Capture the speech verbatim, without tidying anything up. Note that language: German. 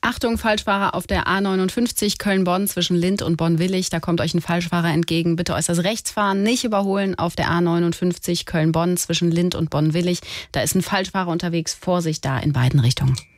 Achtung, Falschfahrer auf der A neunundfünfzig Köln-Bonn zwischen Lindt und Bonn-Willig. Da kommt euch ein Falschfahrer entgegen. Bitte äußerst rechts fahren, nicht überholen auf der A neunundfünfzig Köln-Bonn zwischen Lindt und Bonn-Willig. Da ist ein Falschfahrer unterwegs. Vorsicht da in beiden Richtungen.